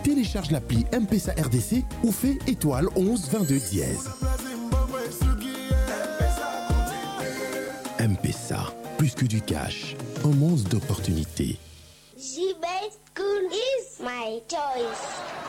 télécharge l'appli M-Pesa RDC ou fais étoile 11 22 dièse. M-Pesa, plus que du cash, un monde d'opportunités. JB School is my choice.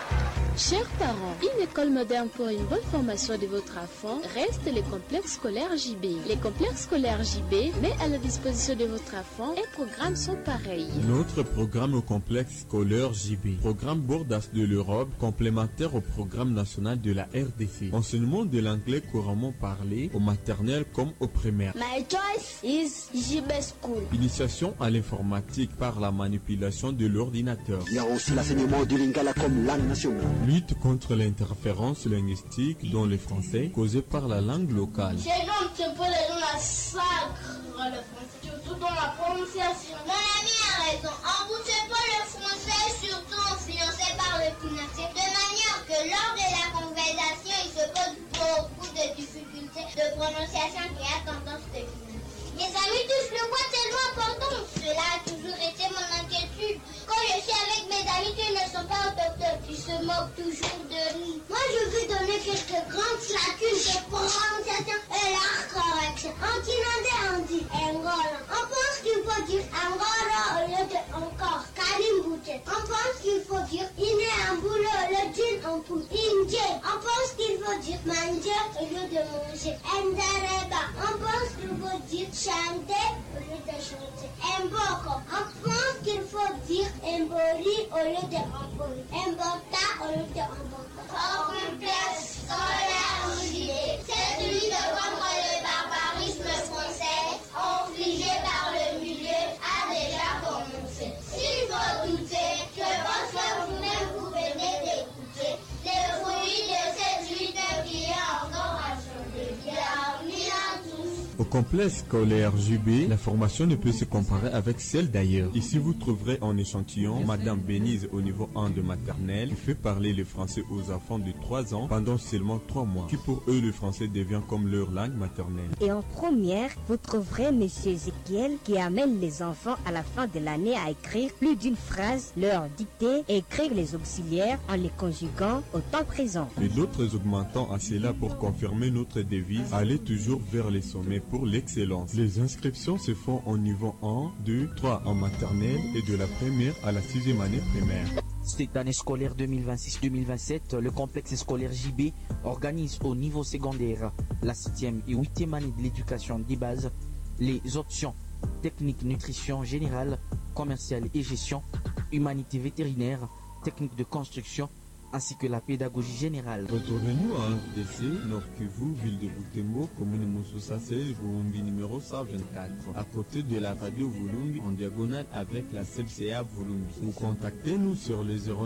Chers parents, une école moderne pour une bonne formation de votre enfant reste le complexe scolaire JB. Les complexes scolaires JB met à la disposition de votre enfant un programme sans pareil. Notre programme au complexe scolaire JB, programme Bordas de l'Europe, complémentaire au programme national de la RDC. Enseignement de l'anglais couramment parlé au maternel comme au primaire. My choice is JB School. Initiation à l'informatique par la manipulation de l'ordinateur. Il y a aussi l'enseignement du lingala comme langue nationale. Lutte contre l'interférence linguistique dans le français causée par la langue locale. C'est donc que pour les gens la sacre le français, surtout dans la prononciation. Mon ami a raison. Embouchez pas le français, surtout influencé par le financier, de manière que lors de la conversation, il se pose beaucoup de difficultés de prononciation qui a tendance de financer. Mes amis touchent le bois tellement important. Cela a toujours été mon inquiétude. Quand je suis avec mes amis qui ne sont pas autochtones, ils se moquent toujours de nous. Moi, je veux donner quelques grandes lacunes de prononciation et la correction. En Kinandé, on dit Angola. On pense qu'il faut dire Angola au lieu de encore. Kalimboute. On pense qu'il faut dire Iné en boulot au lieu d'une ampoule. Indje. On pense qu'il faut dire manger au lieu de manger. Ndareba. On pense qu'il faut dire chanter au lieu de chanter. Mboko. On pense qu'il faut dire Mbori au lieu de Mbori. Mbota au lieu de Mbota. Au complexe scolaire JB, c'est celui de contre le barbarisme français infligé par le milieu a déjà commencé. S'il faut douter, je pense que vous-même vous venez d'écouter les fruits de cette lutte qui est encore à changer. Bienvenue à tous. Au complexe scolaire JB, la formation ne peut se comparer avec celle d'ailleurs. Ici, vous trouverez en échantillon Madame Bénise au niveau 1 de maternelle qui fait parler le français aux enfants de 3 ans pendant seulement 3 mois, qui pour eux le français devient comme leur langue maternelle. Et en première, vous trouverez Monsieur Ezekiel qui amène les enfants à la fin de l'année à écrire plus d'une phrase, leur dicter et écrire les auxiliaires en les conjuguant au temps présent. Et d'autres augmentant à cela pour confirmer notre devise, aller toujours vers les sommets pour l'excellence. Les inscriptions se font au niveau 1, 2, 3 en maternelle et de la première à la 6e année primaire. Cette année scolaire 2026-2027, le complexe scolaire JB organise au niveau secondaire la 7e et 8e année de l'éducation des bases, les options technique nutrition générale, commerciale et gestion, humanité vétérinaire, technique de construction, ainsi que la pédagogie générale. Retrouvez-nous à RDC, Nord Kivu, ville de Butembo, commune Moussoussa 16, Volumbi numéro 124, à côté de la radio Volumbi, en diagonale avec la CLCA Volumbi. Vous contactez-nous sur le 09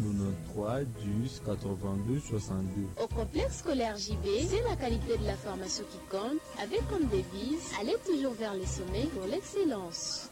93 10 82 62. Au complexe scolaire JB, c'est la qualité de la formation qui compte, avec comme devise, aller toujours vers les sommets pour l'excellence.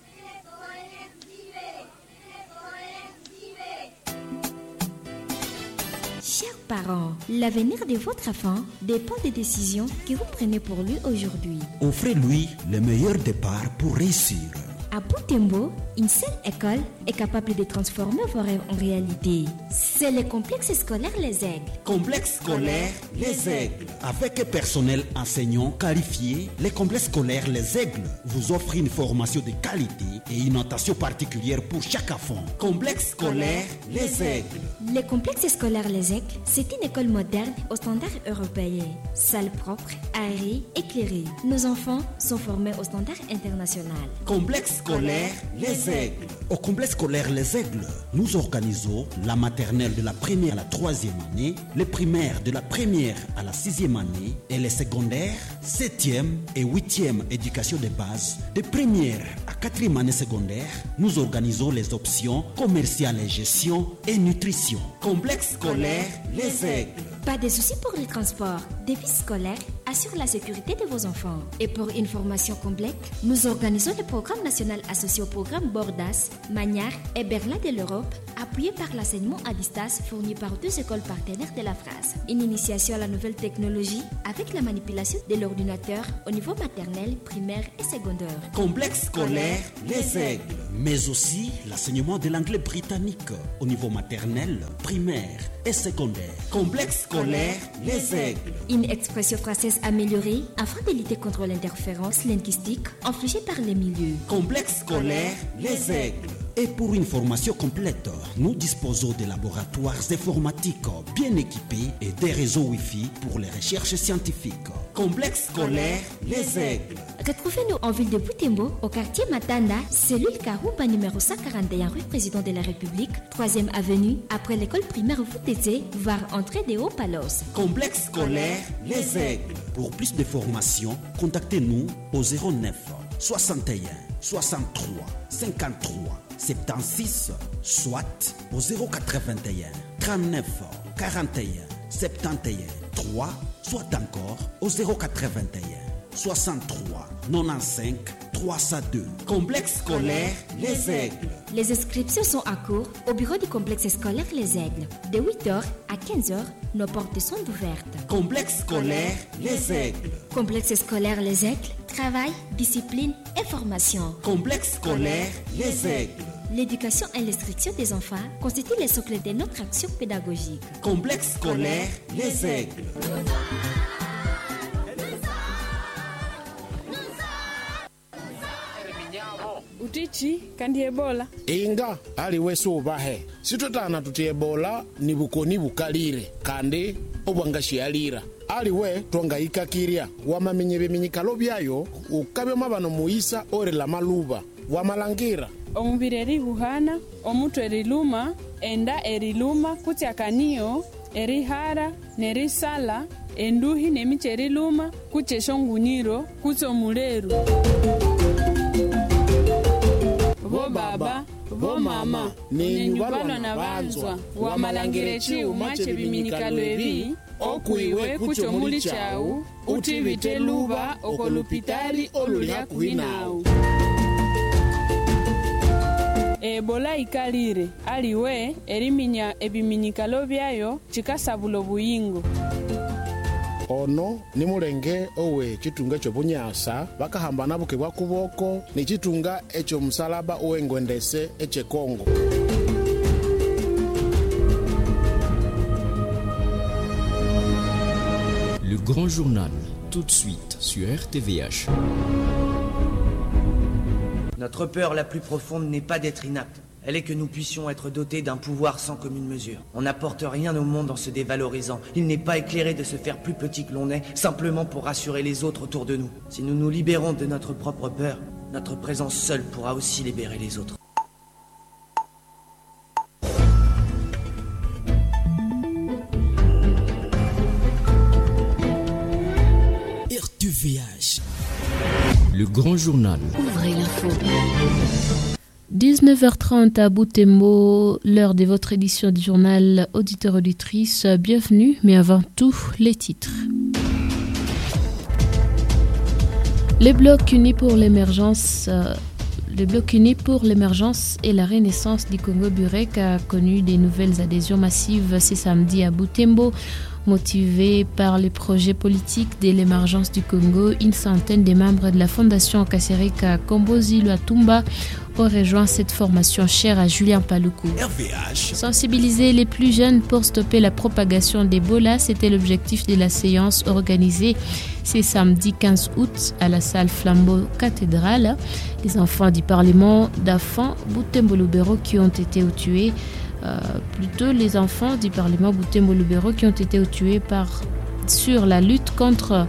Chers parents, l'avenir de votre enfant dépend des décisions que vous prenez pour lui aujourd'hui. Offrez-lui le meilleur départ pour réussir. À Butembo, une seule école est capable de transformer vos rêves en réalité. C'est le complexe scolaire Les Aigles. Complexe scolaire Les Aigles. Avec un personnel enseignant qualifié, le complexe scolaire Les Aigles vous offre une formation de qualité et une notation particulière pour chaque enfant. Complexe scolaire Les Aigles. Le complexe scolaire Les Aigles, c'est une école moderne aux standards européens. Salle propre, aérée, éclairée. Nos enfants sont formés aux standards internationaux. Complexe scolaire Les Aigles. Au complexe scolaire Les Aigles, nous organisons la maternelle de la première à la 3e année, les primaires de la première à la 6e année et les secondaires 7e et 8e éducation de base. De première à 4e année secondaire, nous organisons les options commerciales et gestion et nutrition. Complexe scolaire les aigles. Pas de soucis pour les transports. Des bus scolaires assurent la sécurité de vos enfants. Et pour une formation complète, nous organisons le programme national associé au programme Bordas, Magnard et Berla de l'Europe, appuyé par l'enseignement à distance fourni par 2 écoles partenaires de la France. Une initiation à la nouvelle technologie avec la manipulation de l'ordinateur au niveau maternel, primaire et secondaire. Complexe scolaire Les Aigles, mais aussi l'enseignement de l'anglais britannique au niveau maternel, primaire et secondaire. Complexe scolaire Les Aigles. Une expression française améliorée afin de lutter contre l'interférence linguistique infligée par les milieux. Complexe scolaire Les Aigles. Et pour une formation complète, nous disposons de laboratoires informatiques bien équipés et des réseaux Wi-Fi pour les recherches scientifiques. Complexe scolaire Les Aigles. Retrouvez-nous en ville de Butembo, au quartier Matanda, cellule Karouba numéro 141 rue Président de la République, 3e avenue, après l'école primaire Voutete, voire entrée des Hauts-Palos. Complexe scolaire Les Aigles. Pour plus de formations, contactez-nous au 09 61 63 53 76, soit au 081 39 41 71 3, soit encore au 081 63 95 302. Complexe scolaire Les Aigles. Les inscriptions sont à cours au bureau du complexe scolaire Les Aigles. De 8h à 15h, nos portes sont ouvertes. Complexe scolaire Les Aigles. Complexe scolaire Les Aigles, travail, discipline et formation. Complexe scolaire Les Aigles. L'éducation et l'instruction des enfants constituent le socle de notre action pédagogique. Complexe scolaire Les Aigles. Utichi kandi ebola inga aliwe subahe sitotana tuti ebola ni bukoni bukalire kandi obwangashialira aliwe twangayikakirya wamamenye biminyikalo byayo ukabyo mabano muisa orela maluba wamalangira omubiri erihuhana omutwe eriluma enda eriluma kutyakaniyo erihara nerisala enduhi nemiche eriluma kucheshongunyiro kutsomuleru bo baba bo mama nenyubalwa na banzwa wamalangire chiuma chebiminikalo ebi okuiwe kuchomuli chawu utibite luba okolupitali olulia kuhinawu ebola ikalire aliwe eriminya ebiminyikalo byayo chikasabula obuyingo ono ni mulenge owe chitunga chobunyasa bakahambana buke bwa kuboko ni chitunga echo musalaba owengwendese eche Kongo. Le grand journal, tout de suite sur RTVH. Notre peur la plus profonde n'est pas d'être inapte. Elle est que nous puissions être dotés d'un pouvoir sans commune mesure. On n'apporte rien au monde en se dévalorisant. Il n'est pas éclairé de se faire plus petit que l'on est, simplement pour rassurer les autres autour de nous. Si nous nous libérons de notre propre peur, notre présence seule pourra aussi libérer les autres. RTVH. Le grand journal. Ouvrez l'info. 19h30 à Butembo, l'heure de votre édition du journal auditeur-auditrice. Bienvenue, mais avant tout, les titres. Le Bloc uni pour l'émergence et la renaissance du Congo-Burek a connu des nouvelles adhésions massives ce samedi à Butembo. Motivé par les projets politiques de l'émergence du Congo, une centaine de membres de la Fondation Kasereka Kombozi Luatumba ont rejoint cette formation chère à Julien Paluku. RVH. Sensibiliser les plus jeunes pour stopper la propagation d'Ebola, c'était l'objectif de la séance organisée ce samedi 15 août à la salle Flambeau Cathédrale. Les enfants du Parlement d'Afan Butembo-Lubero qui ont été tués. Les enfants du Parlement Butembo-Lubero qui ont été tués sur la lutte contre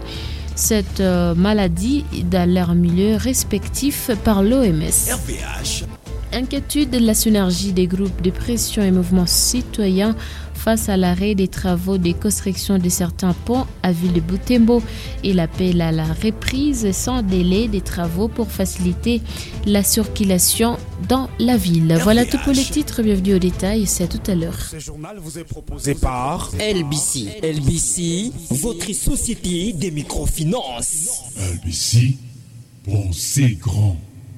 cette maladie dans leurs milieux respectifs par l'OMS. RVH. Inquiétude de la synergie des groupes de pression et mouvements citoyens face à l'arrêt des travaux de construction de certains ponts à Ville de Butembo et l'appel à la reprise sans délai des travaux pour faciliter la circulation dans la ville. Voilà tout pour les titres. Bienvenue au détail. C'est à tout à l'heure. Ce journal vous est proposé par LBC. LBC, votre société des microfinances. LBC, pensez grand.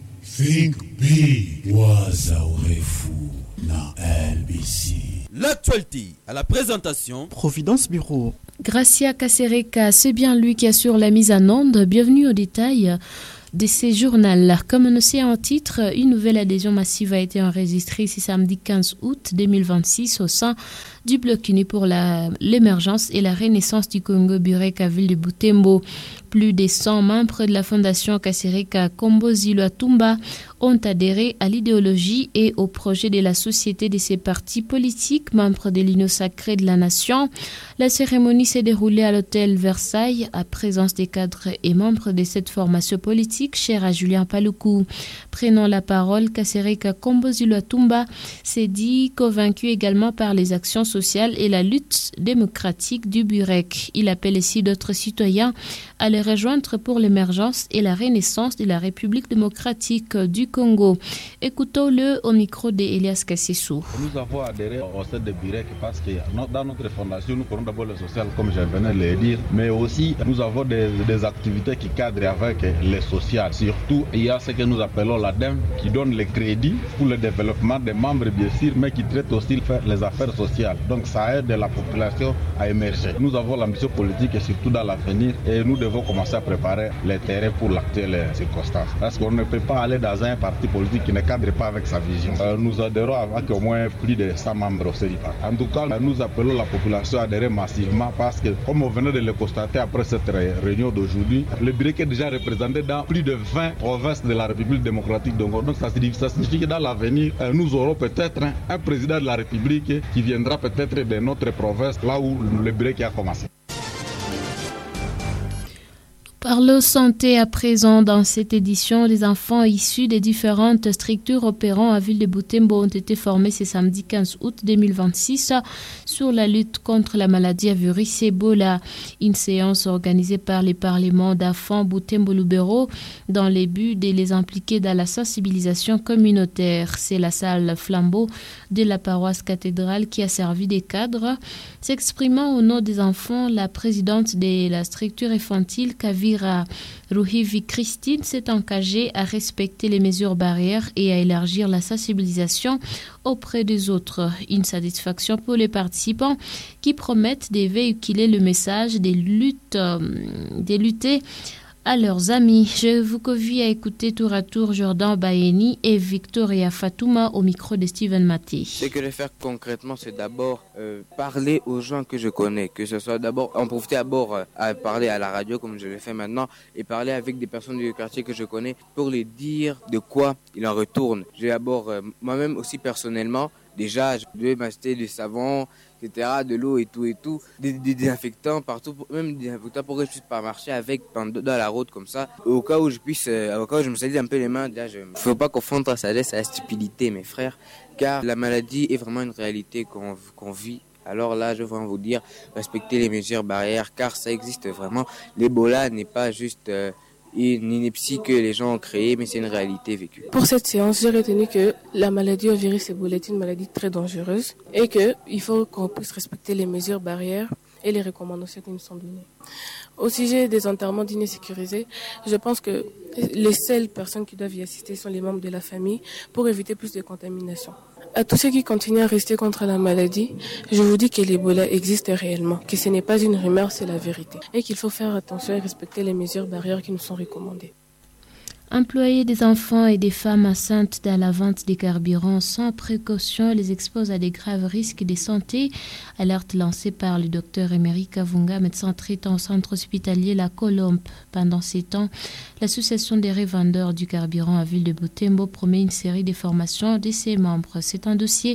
Think big. Waza urefu na LBC. L'actualité à la présentation Providence Bureau. Gracia Kasereka, c'est bien lui qui assure la mise en onde. Bienvenue au détail de ces journaux. Comme annoncé en titre, une nouvelle adhésion massive a été enregistrée ce samedi 15 août 2026 au sein du Bloc uni pour l'émergence et la renaissance du Congo Burek à Ville de Butembo. Plus de 100 membres de la fondation Kasereka Kombozi Luatumba ont adhéré à l'idéologie et au projet de la société de ces partis politiques, membres de l'Union sacrée de la nation. La cérémonie s'est déroulée à l'hôtel Versailles, à présence des cadres et membres de cette formation politique, chère à Julien Paluku. Prenant la parole, Kasereka Kombozi Luatumba s'est dit convaincu également par les actions sociales et la lutte démocratique du Burek. Il appelle ici d'autres citoyens à les rejoindre pour l'émergence et la renaissance de la République démocratique du Congo. Écoutons-le au micro d'Elias Kassessou. Nous avons adhéré au sein de Burek parce que dans notre fondation, nous prenons d'abord le social, comme je venais de le dire, mais aussi nous avons des activités qui cadrent avec les sociales. Surtout, il y a ce que nous appelons l'ADEME qui donne les crédits pour le développement des membres, bien sûr, mais qui traite aussi les affaires sociales. Donc ça aide la population à émerger. Nous avons l'ambition politique et surtout dans l'avenir et nous devons commencer à préparer les terrains pour l'actuelle circonstance. Parce qu'on ne peut pas aller dans un parti politique qui ne cadre pas avec sa vision. Nous adhérons avec au moins plus de 100 membres au CERIPA. En tout cas, nous appelons la population à adhérer massivement parce que, comme on venait de le constater après cette réunion d'aujourd'hui, le Burek est déjà représenté dans plus de 20 provinces de la République démocratique du Congo. Donc ça signifie que dans l'avenir, nous aurons peut-être un président de la République qui viendra peut-être de notre province, là où le Burek a commencé. Parlons santé à présent. Dans cette édition, les enfants issus des différentes structures opérant à Ville de Butembo ont été formés ce samedi 15 août 2026 sur la lutte contre la maladie à virus Ebola. Une séance organisée par les parlements d'Afan Butembo-Lubero dans le but de les impliquer dans la sensibilisation communautaire. C'est la salle Flambeau de la paroisse cathédrale qui a servi des cadres. S'exprimant au nom des enfants, la présidente de la structure infantile, Kavira Ruhivi Christine, s'est engagée à respecter les mesures barrières et à élargir la sensibilisation auprès des autres. Une satisfaction pour les participants qui promettent de véhiculer le message de lutter à leurs amis. Je vous convie à écouter tour à tour Jordan Bayeni et Victoria Fatouma au micro de Steven Maté. Ce que je vais faire concrètement, c'est d'abord parler aux gens que je connais, que ce soit d'abord, en profiter d'abord à parler à la radio comme je le fais maintenant et parler avec des personnes du quartier que je connais pour les dire de quoi il en retourne. Je vais d'abord, moi-même aussi personnellement, déjà, je vais m'acheter du savon, etc., de l'eau et tout, des désinfectants partout, même des désinfectants pour que je puisse pas marcher avec dans la route comme ça, au cas où je me salisse un peu les mains. Déjà, faut pas confondre la sagesse à la stupidité, mes frères, car la maladie est vraiment une réalité qu'on vit. Alors là, je veux vous dire, respectez les mesures barrières, car ça existe vraiment. L'Ebola n'est pas juste une ineptie que les gens ont créée, mais c'est une réalité vécue. Pour cette séance, j'ai retenu que la maladie au virus Ebola est une maladie très dangereuse et qu'il faut qu'on puisse respecter les mesures barrières et les recommandations qui nous sont données. Au sujet des enterrements dîners sécurisés, je pense que les seules personnes qui doivent y assister sont les membres de la famille pour éviter plus de contamination. À tous ceux qui continuent à rester contre la maladie, je vous dis que l'Ebola existe réellement, que ce n'est pas une rumeur, c'est la vérité, et qu'il faut faire attention et respecter les mesures barrières qui nous sont recommandées. Employer des enfants et des femmes enceintes dans la vente des carburants sans précaution les expose à des graves risques de santé. Alerte lancée par le docteur Emery Kavunga, médecin traitant au centre hospitalier La Colombe. Pendant ces temps, l'association des revendeurs du carburant à Ville de Butembo promet une série de formations de ses membres. C'est un dossier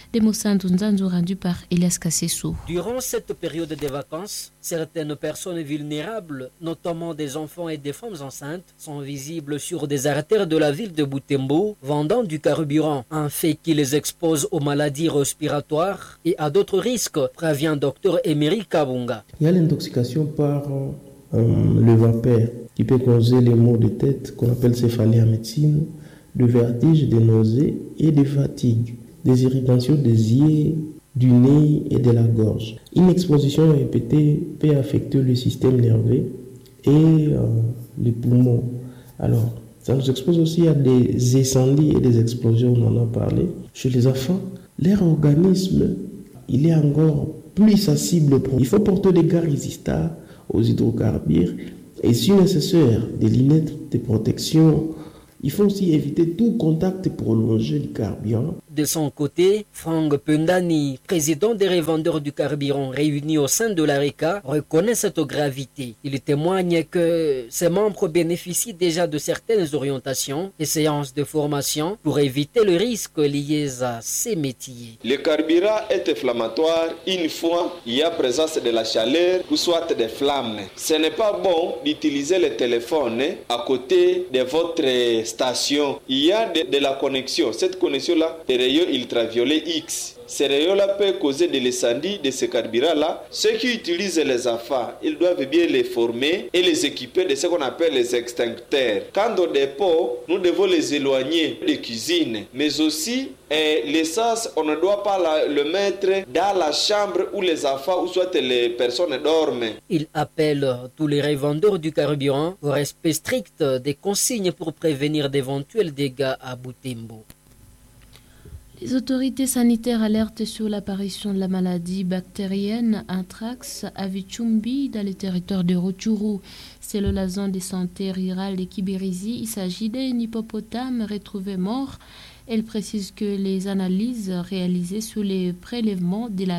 Des Moussandunzanzu rendus par Elias Kassessou. Durant cette période de vacances, certaines personnes vulnérables, notamment des enfants et des femmes enceintes, sont visibles sur des artères de la ville de Butembo, vendant du carburant, un fait qui les expose aux maladies respiratoires et à d'autres risques, prévient Dr Emery Kabunga. Il y a l'intoxication par le vapeur qui peut causer les maux de tête qu'on appelle céphalée en médecine, de vertige, des nausées et des fatigues, des irritations des yeux, du nez et de la gorge. Une exposition répétée peut affecter le système nerveux et les poumons. Alors, ça nous expose aussi à des incendies et des explosions, on en a parlé. Chez les enfants, leur organisme, il est encore plus sensible. Il faut porter des gants résistants aux hydrocarbures et si nécessaire, des lunettes de protection. Il faut aussi éviter tout contact prolongé du carburant. De son côté, Franck Pendani, président des revendeurs du carburant réunis au sein de l'ARECA, reconnaît cette gravité. Il témoigne que ses membres bénéficient déjà de certaines orientations et séances de formation pour éviter le risque lié à ces métiers. Le carburant est inflammatoire une fois il y a présence de la chaleur ou soit des flammes. Ce n'est pas bon d'utiliser le téléphone à côté de votre station. Il y a de la connexion. Cette connexion-là, des rayons ultraviolets X. Ces rayons-là peuvent causer de l'incendie de ce carburant-là. Ceux qui utilisent les enfants, ils doivent bien les former et les équiper de ce qu'on appelle les extincteurs. Quant au dépôt, nous devons les éloigner des cuisines. Mais aussi, l'essence, on ne doit pas le mettre dans la chambre où les enfants ou soit les personnes dorment. Il appelle tous les revendeurs du carburant au respect strict des consignes pour prévenir d'éventuels dégâts à Butembo. Les autorités sanitaires alertent sur l'apparition de la maladie bactérienne anthrax à Vichumbi dans le territoire de Rutshuru. Selon la zone de santé rurale de Kibirizi, il s'agit d'un hippopotame retrouvé mort. Elle précise que les analyses réalisées sous les prélèvements de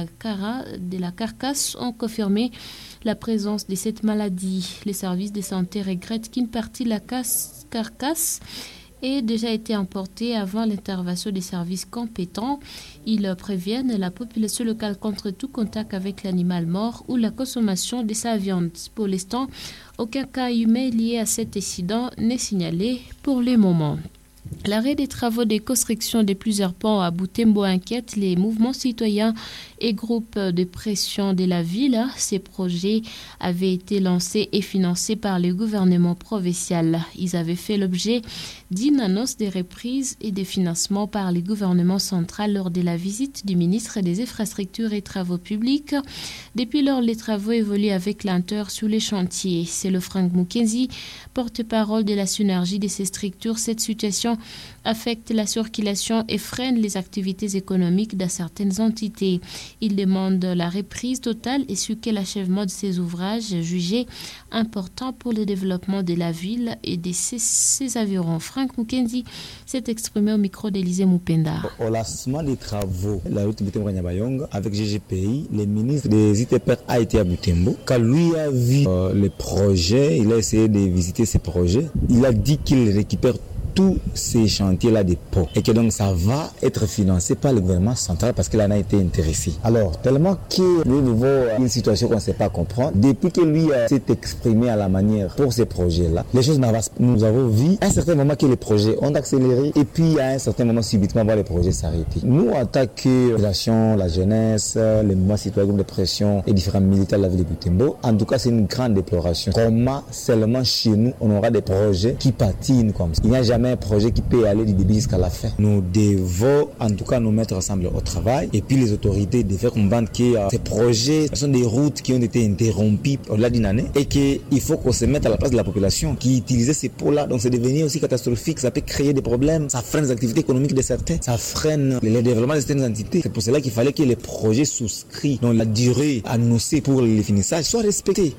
la carcasse ont confirmé la présence de cette maladie. Les services de santé regrettent qu'une partie de la carcasse ait déjà été emportée avant l'intervention des services compétents. Ils préviennent la population locale contre tout contact avec l'animal mort ou la consommation de sa viande. Pour l'instant, aucun cas humain lié à cet incident n'est signalé pour le moment. L'arrêt des travaux de construction de plusieurs ponts à Butembo inquiète les mouvements citoyens et groupes de pression de la ville. Ces projets avaient été lancés et financés par le gouvernement provincial. Ils avaient fait l'objet d'une annonce de reprise et de financement par le gouvernement central lors de la visite du ministre des Infrastructures et Travaux publics. Depuis lors, les travaux évoluent avec lenteur sur les chantiers. C'est le Frank Mukenzi, porte-parole de la synergie de ces structures. Cette situation affecte la circulation et freine les activités économiques de certaines entités. Il demande la reprise totale et ce qu'est l'achèvement de ces ouvrages jugés importants pour le développement de la ville et de ses environs. Frank Mukenzi s'est exprimé au micro d'Élysée Moupenda. Au lancement des travaux, la route Butembo-Kanyabayonga, avec GGPI, le ministre des ITPR a été à Butembo. Quand lui a vu les projets, il a essayé de visiter ces projets. Il a dit qu'il récupère tous ces chantiers-là des ponts et que donc ça va être financé par le gouvernement central parce qu'il en a été intéressé. Alors, tellement que nous vivons une situation qu'on ne sait pas comprendre, depuis que lui s'est exprimé à la manière pour ces projets-là, les choses n'avancent pas. Nous avons vu à un certain moment que les projets ont accéléré et puis à un certain moment, subitement, les projets s'arrêter. Nous, en tant que population, la jeunesse, les mouvements citoyens de pression et différents militaires de la ville de Butembo, en tout cas, c'est une grande déploration. Comment seulement chez nous, on aura des projets qui patinent comme ça. Il n'y a jamais un projet qui peut aller du début jusqu'à la fin. Nous devons en tout cas nous mettre ensemble au travail et puis les autorités de faire comprendre que ces projets sont des routes qui ont été interrompues au-delà d'une année et qu'il faut qu'on se mette à la place de la population qui utilisait ces pots-là. Donc c'est devenu aussi catastrophique, ça peut créer des problèmes, ça freine les activités économiques de certains, ça freine le développement de certaines entités. C'est pour cela qu'il fallait que les projets souscrits, dont la durée annoncée pour le finissage, soient respectés.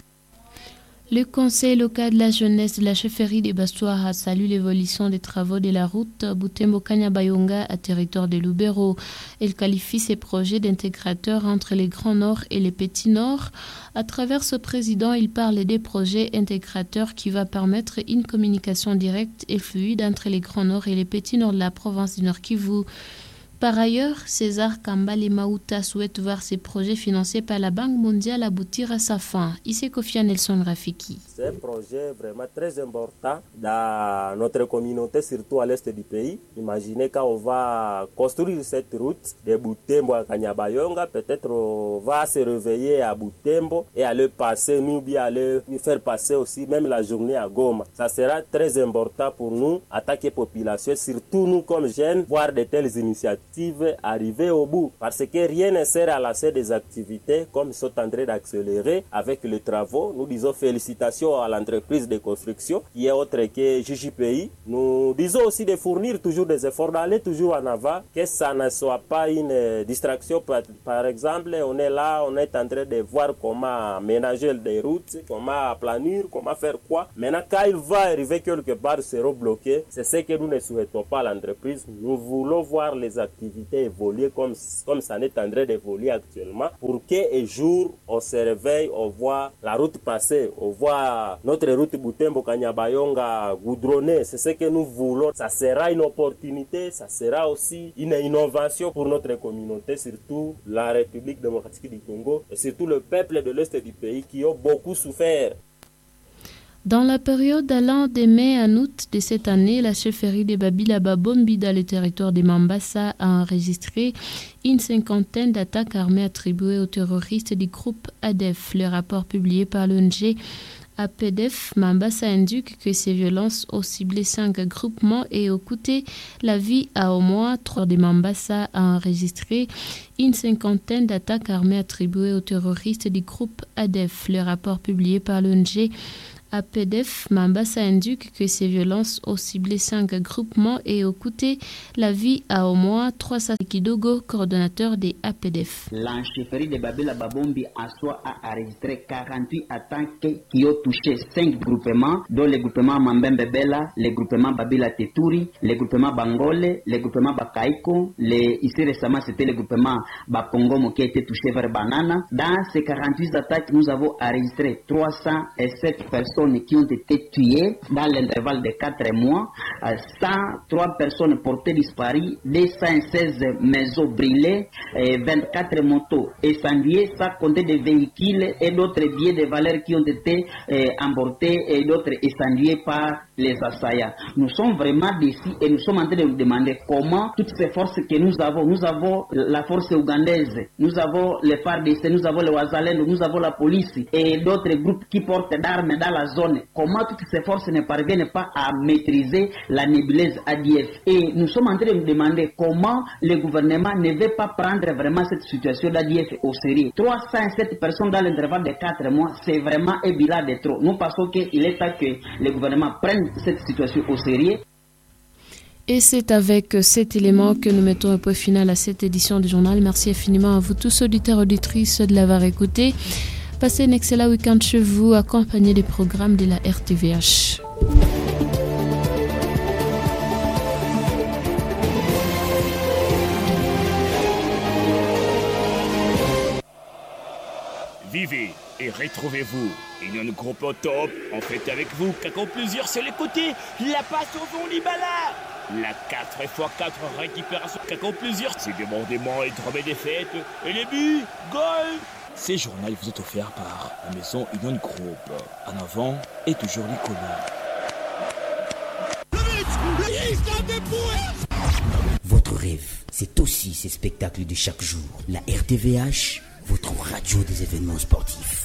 Le conseil local de la jeunesse de la chefferie de Bastoire a salué l'évolution des travaux de la route Butembo-Kanyabayonga à territoire de Lubero. Elle qualifie ces projets d'intégrateurs entre les Grands Nord et les Petits Nord. À travers ce président, il parle des projets intégrateurs qui va permettre une communication directe et fluide entre les Grands Nord et les Petits Nord de la province du Nord Kivu. Par ailleurs, César Kambale Maouta souhaite voir ses projets financés par la Banque mondiale aboutir à sa fin. Ici Kofia Nelson Rafiki. C'est un projet vraiment très important dans notre communauté, surtout à l'est du pays. Imaginez quand on va construire cette route de Butembo à Kanyabayonga, peut-être on va se réveiller à Butembo et aller passer, nous bien aller faire passer aussi même la journée à Goma. Ça sera très important pour nous, attaquer population, surtout nous comme jeunes, voir de telles initiatives arriver au bout, parce que rien ne sert à lasser des activités comme ils sont en train d'accélérer avec les travaux. Nous disons félicitations à l'entreprise de construction qui est autre que JJPI. Nous disons aussi de fournir toujours des efforts, d'aller toujours en avant, que ça ne soit pas une distraction. Par exemple, on est là, on est en train de voir comment aménager des routes, comment planir, comment faire quoi. Maintenant, quand il va arriver quelque part, seront bloqués. C'est ce que nous ne souhaitons pas à l'entreprise. Nous voulons voir les activités évoluer comme ça n'est en train d'évoluer actuellement, pour qu'un jour on se réveille, on voit la route passer, on voit notre route Butembo Kanyabayonga goudronnée. C'est ce que nous voulons. Ça sera une opportunité, ça sera aussi une innovation pour notre communauté, surtout la République démocratique du Congo et surtout le peuple de l'est du pays qui ont beaucoup souffert. Dans la période allant de mai à août de cette année, la chefferie de Babila Babombi dans le territoire de Mambasa a enregistré une cinquantaine d'attaques armées attribuées aux terroristes du groupe ADF. Le rapport publié par l'ONG APDF Mambasa indique que ces violences ont ciblé 5 groupements et ont coûté la vie à au moins 3 de Mambasa a enregistré une cinquantaine d'attaques armées attribuées aux terroristes du groupe ADF. Le rapport publié par l'ONG APDF Mambasa indique que ces violences ont ciblé 5 groupements et ont coûté la vie à au moins 300. Kidogo, coordonnateur des APDF. La chefferie de Babila Babombi a enregistré 48 attaques qui ont touché 5 groupements, dont les groupements Mambembe Bela, les groupements Babila Teturi, les groupements Bangole, les groupements Bakaiko, ici récemment c'était le groupement Bapongomo qui a été touché vers Banana. Dans ces 48 attaques, nous avons enregistré 307 personnes qui ont été tuées dans l'intervalle de 4 mois, 103 personnes portées disparues, 216 maisons brûlées, 24 motos incendiées, sans compter des véhicules et d'autres billets de valeur qui ont été emportés et d'autres incendiés par les assaillants. Nous sommes vraiment déçus et nous sommes en train de nous demander comment toutes ces forces que nous avons la force ougandaise, nous avons les FARDC, nous avons les Wazalendo, nous avons la police et d'autres groupes qui portent d'armes dans la zone, comment toutes ces forces ne parviennent pas à maîtriser la nébuleuse ADF. Et nous sommes en train de nous demander comment le gouvernement ne veut pas prendre vraiment cette situation d'ADF au sérieux. 307 personnes dans l'intervalle de 4 mois, c'est vraiment un bilan de trop. Nous pensons qu'il est temps que le gouvernement prenne cette situation au sérieux. Et c'est avec cet élément que nous mettons un point final à cette édition du journal. Merci infiniment à vous tous, auditeurs et auditrices, de l'avoir écouté. Passez un excellent week-end chez vous, accompagné des programmes de la RTVH. Vivez et retrouvez-vous. Union Groupe au top, on fait avec vous, qu'en plusieurs c'est les côtés, la passe au fond Libala. La 4x4 récupération, qu'en plusieurs, c'est débordement et tromper des fêtes, et les buts, goal. Ces journaux vous est offert par la maison Union Group. En avant et toujours l'écolo. Votre rêve, c'est aussi ces spectacles de chaque jour. La RTVH, votre radio des événements sportifs.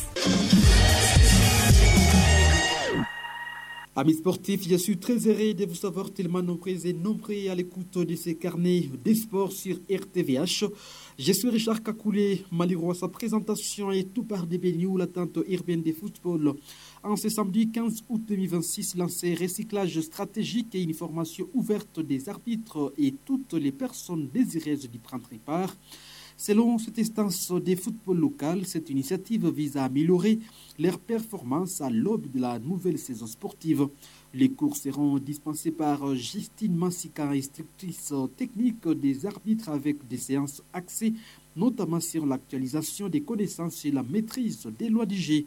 Amis sportifs, je suis très heureux de vous savoir tellement nombreux et nombreux à l'écoute de ces carnets des sports sur RTVH. Je suis Richard Kakoulé, malheureux à sa présentation et tout par DBNU, l'attente urbaine des football. En ce samedi 15 août 2026, lancé recyclage stratégique et une formation ouverte des arbitres et toutes les personnes désireuses d'y prendre part. Selon cette instance des footballs local, cette initiative vise à améliorer leur performance à l'aube de la nouvelle saison sportive. Les cours seront dispensés par Justine Massika, instructrice technique des arbitres, avec des séances axées notamment sur l'actualisation des connaissances et la maîtrise des lois du jeu.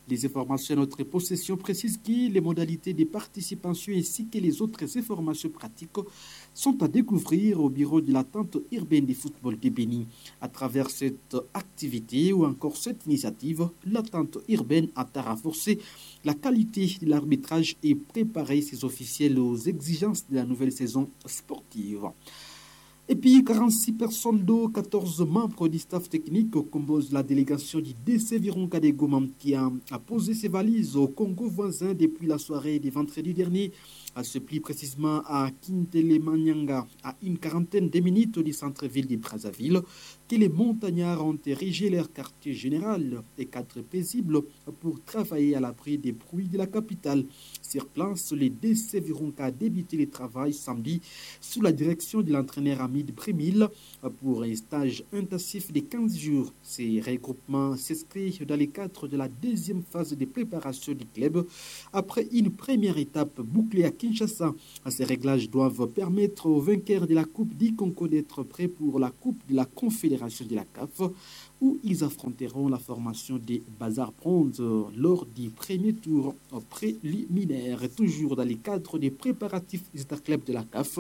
Les informations à notre possession précisent que les modalités de participation ainsi que les autres informations pratiques sont à découvrir au bureau de l'attente urbaine du football de Béni. À travers cette activité ou encore cette initiative, l'attente urbaine a renforcé la qualité de l'arbitrage et préparé ses officiels aux exigences de la nouvelle saison sportive. Et puis, 46 personnes d'eau, 14 membres du staff technique composent la délégation du DC Virunga de Gomam qui a posé ses valises au Congo voisin depuis la soirée du vendredi dernier. Elle se plie précisément à Kintelemanyanga, à une quarantaine de minutes du centre-ville de Brazzaville, que les montagnards ont érigé leur quartier général et cadre paisible pour travailler à l'abri des bruits de la capitale. Sur place, les DC Virunga a débuté le travail samedi sous la direction de l'entraîneur Hamid Brémil pour un stage intensif de 15 jours. Ces regroupements s'inscrivent dans le cadre de la deuxième phase de préparation du club après une première étape bouclée à Kinshasa. Ces réglages doivent permettre aux vainqueurs de la Coupe du Congo d'être prêts pour la Coupe de la Confédération de la CAF, où ils affronteront la formation des Bazar Bronze lors du premier tour préliminaire. Toujours dans le cadre des préparatifs des clubs de la CAF,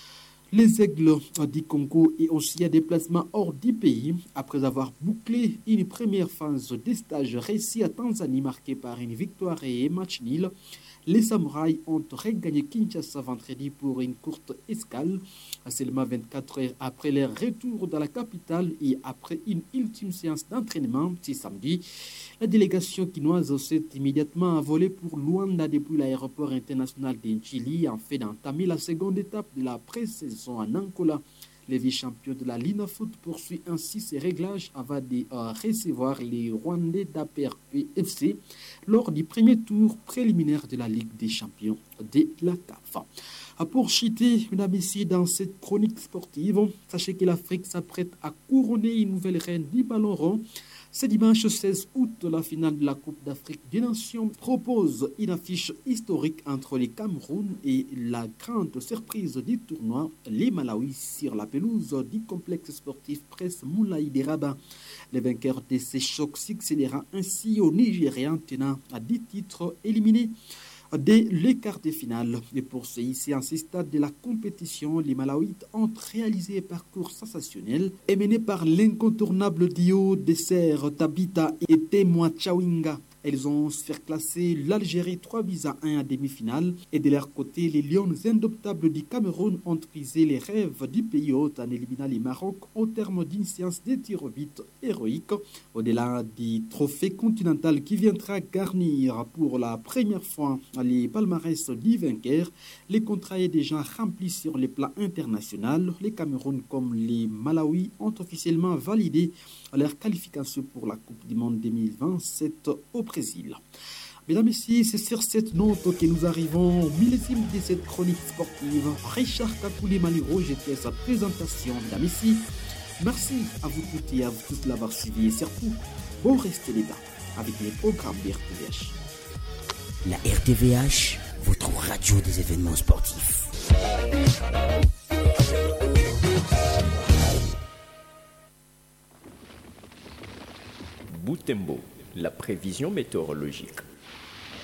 les Aigles du Congo et aussi un déplacement hors du pays après avoir bouclé une première phase de stage réussi à Tanzanie marquée par une victoire et un match nul. Les Samouraïs ont regagné Kinshasa vendredi pour une courte escale, seulement 24 heures après leur retour dans la capitale et après une ultime séance d'entraînement ce samedi. La délégation quinoise s'est immédiatement envolée pour Luanda depuis l'aéroport international d'Inchili en fait d'entamer la seconde étape de la pré-saison en Angola. Les vice-champions de la Lina Foot poursuivent ainsi ses réglages avant de recevoir les Rwandais d'APRPFC lors du premier tour préliminaire de la Ligue des champions de la CAF. Pour chuter, mesdames et messieurs, dans cette chronique sportive, sachez que l'Afrique s'apprête à couronner une nouvelle reine du ballon rond. Ce dimanche 16 août, la finale de la Coupe d'Afrique des Nations propose une affiche historique entre les Cameroun et la grande surprise du tournoi, les Malawi, sur la pelouse du complexe sportif Presse Moulay de Rabat. Les vainqueurs de ces chocs succédera ainsi aux Nigériens tenant à 10 titres éliminés dès les quarts de finale. Et pour se hisser en ce stade de la compétition, les Malawites ont réalisé un parcours sensationnel et mené par l'incontournable duo de Serre Tabita et Temwa Chawinga. Elles ont surclassé l'Algérie 3-1 à demi-finale et de leur côté, les Lions indoptables du Cameroun ont brisé les rêves du pays hôte en éliminant les Maroc au terme d'une séance de tir au but héroïque. Au-delà du trophée continental qui viendra garnir pour la première fois les palmarès du vainqueur, les contrats est déjà remplis sur les plans internationaux. Les Cameroun comme les Malawi ont officiellement validé leur qualification pour la Coupe du Monde 2027 au Brésil. Mesdames et messieurs, c'est sur cette note que nous arrivons au millésime de cette chronique sportive. Richard Kakoulé Maliro, j'étais à sa présentation. Mesdames et messieurs, merci à vous toutes et à vous tous de l'avoir suivi et surtout, bon restez les dents avec les programmes de RTVH. La RTVH, votre radio des événements sportifs. Butembo, la prévision météorologique.